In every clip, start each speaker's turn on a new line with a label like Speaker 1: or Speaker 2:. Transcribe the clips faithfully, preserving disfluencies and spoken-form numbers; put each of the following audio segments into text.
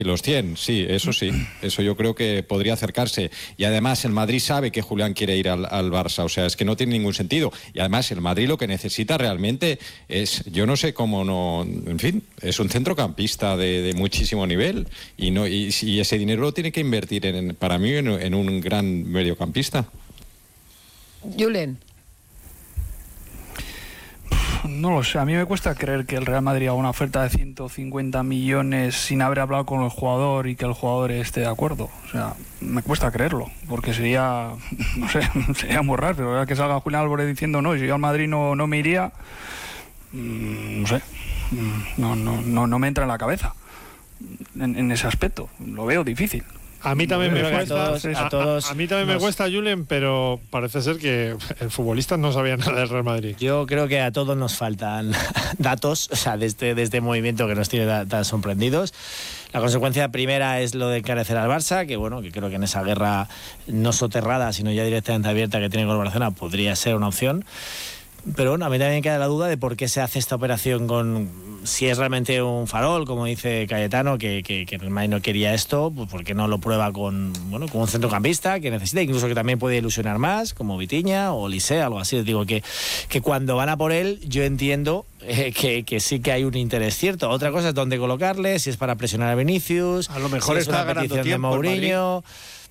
Speaker 1: Y los cien, sí, eso sí, eso yo creo que podría acercarse. Y además el Madrid sabe que Julián quiere ir al, al Barça, o sea, es que no tiene ningún sentido. Y además el Madrid lo que necesita realmente es, yo no sé cómo no, en fin, es un centrocampista de, de muchísimo nivel y no y, y ese dinero lo tiene que invertir, en, para mí, en, en un gran mediocampista.
Speaker 2: Julen.
Speaker 3: No lo sé, a mí me cuesta creer que el Real Madrid haga una oferta de ciento cincuenta millones sin haber hablado con el jugador y que el jugador esté de acuerdo. O sea, me cuesta creerlo, porque sería, no sé, sería muy raro, pero que salga Julián Álvarez diciendo no, si yo al Madrid no, no me iría, mmm, no sé, no, no, no, no me entra en la cabeza en, en ese aspecto, lo veo difícil.
Speaker 4: A mí también me
Speaker 5: a
Speaker 4: cuesta,
Speaker 5: todos, a,
Speaker 4: a,
Speaker 5: todos
Speaker 4: a, a mí también nos... me cuesta, Julen, pero parece ser que el futbolista no sabía nada del Real Madrid.
Speaker 5: Yo creo que a todos nos faltan datos, o sea, de este, de este movimiento que nos tiene tan sorprendidos. La consecuencia primera es lo de encarecer al Barça, que bueno, que creo que en esa guerra no soterrada, sino ya directamente abierta que tiene con el Barcelona, podría ser una opción. Pero bueno, a mí también queda la duda de por qué se hace esta operación con... Si es realmente un farol, como dice Cayetano, que, que, que el Madrid no quería esto, pues ¿por qué no lo prueba con, bueno, con un centrocampista que necesita, incluso que también puede ilusionar más, como Vitinha o Olise, algo así? Les digo que, que cuando van a por él, yo entiendo eh, que, que sí que hay un interés cierto. Otra cosa es dónde colocarle, si es para presionar a Vinicius,
Speaker 4: a lo mejor
Speaker 5: si
Speaker 4: está
Speaker 5: es una petición de Mourinho...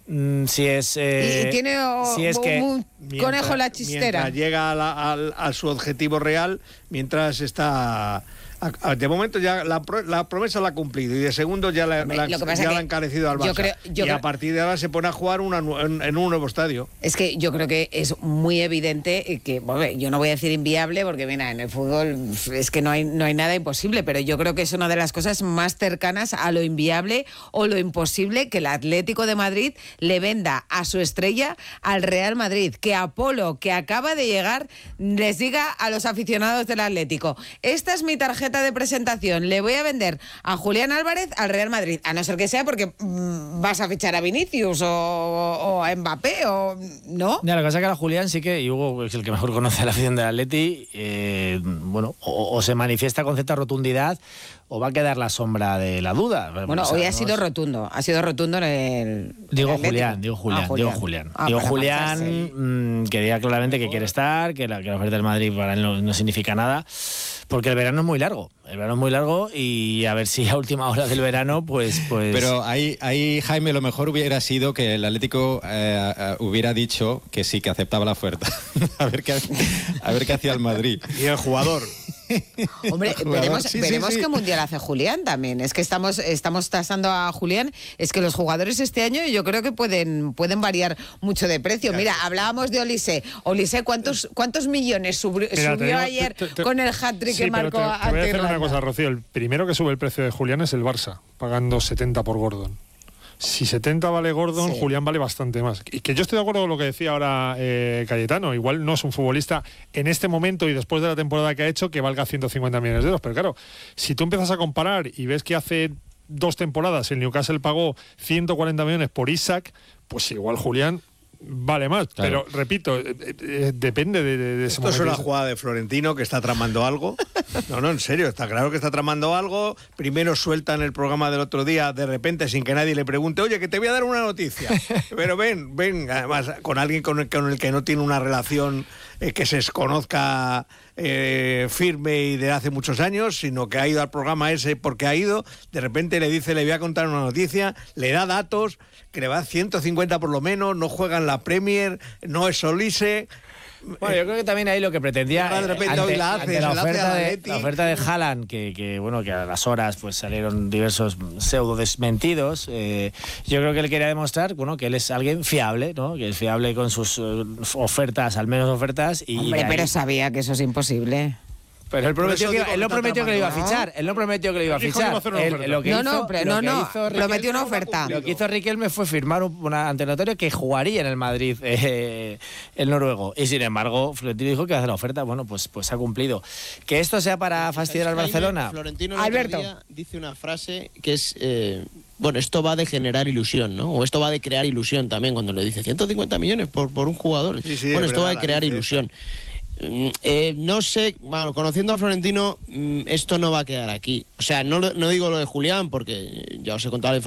Speaker 5: Si es, eh,
Speaker 2: y, y tiene o,
Speaker 5: si es
Speaker 2: un,
Speaker 5: que,
Speaker 2: un
Speaker 6: mientras,
Speaker 2: conejo en la chistera.
Speaker 6: Mientras llega a, la, a, a su objetivo real, mientras está... De momento ya la, la promesa la ha cumplido y de segundo ya la, la, ya la ha encarecido al Barça. Yo creo, yo y creo, a partir de ahora se pone a jugar una, en, en un nuevo estadio.
Speaker 2: Es que yo creo que es muy evidente que, bueno, yo no voy a decir inviable porque mira, en el fútbol es que no hay, no hay nada imposible, pero yo creo que es una de las cosas más cercanas a lo inviable o lo imposible que el Atlético de Madrid le venda a su estrella al Real Madrid, que Apolo, que acaba de llegar, les diga a los aficionados del Atlético: esta es mi tarjeta de presentación, le voy a vender a Julián Álvarez al Real Madrid, a no ser que sea porque mmm, vas a fichar a Vinicius o, o a Mbappé o no.
Speaker 5: Ya, lo que pasa es que a Julián sí que, y Hugo es el que mejor conoce a la afición del Atleti, eh, bueno, o, o se manifiesta con cierta rotundidad o va a quedar la sombra de la duda.
Speaker 2: Bueno, o sea, hoy ha sido rotundo, ha sido rotundo en el...
Speaker 5: Digo
Speaker 2: en el
Speaker 5: Julián, digo Julián, ah, Julián, digo Julián.
Speaker 2: Ah,
Speaker 5: digo Julián, mmm, que diga claramente que quiere estar, que la, que la oferta del Madrid para él no, no significa nada, porque el verano es muy largo. El verano es muy largo y a ver si a última hora del verano, pues... pues...
Speaker 1: Pero ahí, ahí, Jaime, lo mejor hubiera sido que el Atlético eh, hubiera dicho que sí, que aceptaba la oferta. a, ver qué, a ver qué hacía el Madrid.
Speaker 6: Y el jugador...
Speaker 2: Hombre,
Speaker 1: jugador,
Speaker 2: veremos,
Speaker 1: sí,
Speaker 2: veremos
Speaker 1: sí, sí.
Speaker 2: qué mundial hace Julián también. Es que estamos, estamos tasando a Julián. Es que los jugadores este año yo creo que pueden, pueden variar mucho de precio. Mira, hablábamos de Olise. Olise, ¿cuántos, cuántos millones subió,
Speaker 4: Mira,
Speaker 2: subió
Speaker 4: te,
Speaker 2: ayer
Speaker 4: te, te,
Speaker 2: con el hat-trick
Speaker 4: sí,
Speaker 2: que marcó
Speaker 4: te, te
Speaker 2: ante
Speaker 4: voy a decir
Speaker 2: Irlanda?
Speaker 4: una cosa, Rocío. El primero que sube el precio de Julián es el Barça, pagando setenta por Gordon. Si setenta vale Gordon, sí. Julián vale bastante más. Y que yo estoy de acuerdo con lo que decía ahora eh, Cayetano. Igual no es un futbolista en este momento y después de la temporada que ha hecho que valga ciento cincuenta millones de euros. Pero claro, si tú empiezas a comparar y ves que hace dos temporadas el Newcastle pagó ciento cuarenta millones por Isaac, pues igual Julián vale más, claro. Pero repito, eh, eh, depende de, de, de ese
Speaker 6: Esto
Speaker 4: momento.
Speaker 6: es una jugada de Florentino que está tramando algo. No, no, en serio, está claro que está tramando algo. Primero suelta en el programa del otro día, de repente, sin que nadie le pregunte, oye, que te voy a dar una noticia. Pero ven, ven, además, con alguien con el, con el que no tiene una relación eh, que se conozca eh, firme y de hace muchos años, sino que ha ido al programa ese porque ha ido, de repente le dice, le voy a contar una noticia, le da datos, que le va a ciento cincuenta por lo menos, no juega en la Premier, no es Olise.
Speaker 5: Bueno, yo creo que también ahí lo que pretendía
Speaker 6: de repente
Speaker 5: ante,
Speaker 6: hoy la, hace,
Speaker 5: ante la, oferta
Speaker 6: la,
Speaker 5: de, la oferta de Haaland, que, que bueno, que a las horas pues salieron diversos pseudo desmentidos. Eh, yo creo que él quería demostrar, bueno, que él es alguien fiable, ¿no? Que es fiable con sus uh, ofertas, al menos ofertas. Y
Speaker 2: Hombre,
Speaker 5: ahí...
Speaker 2: pero sabía que eso es imposible.
Speaker 5: Pero él prometió, que, iba, él no prometió que lo iba a fichar. Él no prometió que lo iba a fichar. Él, lo que
Speaker 2: no,
Speaker 5: hizo,
Speaker 2: no, pero no, no.
Speaker 5: Riquelme,
Speaker 2: prometió una oferta.
Speaker 5: Lo que hizo Riquelme fue firmar un, una, ante notario que jugaría en el Madrid eh, el noruego. Y sin embargo, Florentino dijo que hace la oferta. Bueno, pues, pues ha cumplido. Que esto sea para fastidiar al Barcelona.
Speaker 7: Florentino el
Speaker 2: Alberto
Speaker 7: otro día dice una frase que es... Eh, bueno, esto va de generar ilusión, ¿no? O esto va de crear ilusión también, cuando le dice ciento cincuenta millones por, por un jugador.
Speaker 6: Sí, sí,
Speaker 7: bueno, esto va de
Speaker 6: la
Speaker 7: crear ilusión. Eh, no sé, bueno, conociendo a Florentino, esto no va a quedar aquí. O sea, no, no digo lo de Julián, porque ya os he contado la información.